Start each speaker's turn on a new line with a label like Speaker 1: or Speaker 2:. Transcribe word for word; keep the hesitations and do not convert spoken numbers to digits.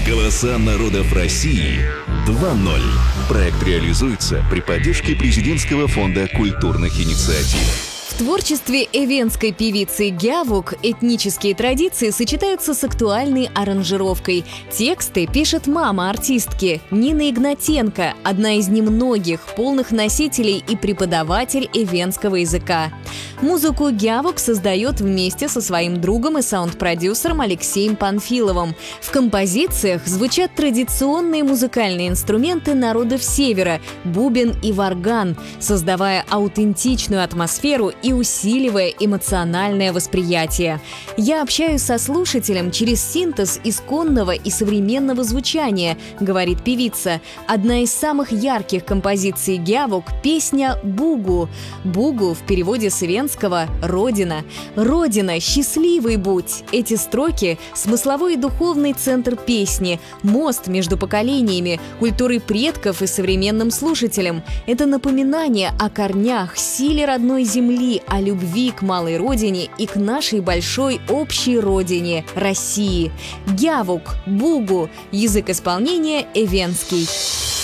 Speaker 1: Голоса народов России два ноль. Проект реализуется при поддержке Президентского фонда культурных инициатив.
Speaker 2: В творчестве эвенской певицы Гявук этнические традиции сочетаются с актуальной аранжировкой. Тексты пишет мама артистки Нина Игнатенко, одна из немногих полных носителей и преподаватель эвенского языка. Музыку Гявук создает вместе со своим другом и саунд-продюсером Алексеем Панфиловым. В композициях звучат традиционные музыкальные инструменты народов Севера – бубен и варган, создавая аутентичную атмосферу и усиливая эмоциональное восприятие. Я общаюсь со слушателем через синтез исконного и современного звучания, говорит певица. Одна из самых ярких композиций Гявук – песня «Бугу». «Бугу» в переводе с эвенского «Родина». «Родина, счастливый будь». Эти строки – смысловой и духовный центр песни, мост между поколениями, культурой предков и современным слушателем. Это напоминание о корнях, силе родной земли, о любви к малой родине и к нашей большой общей родине – России. Гявук, «Бугу», язык исполнения эвенский.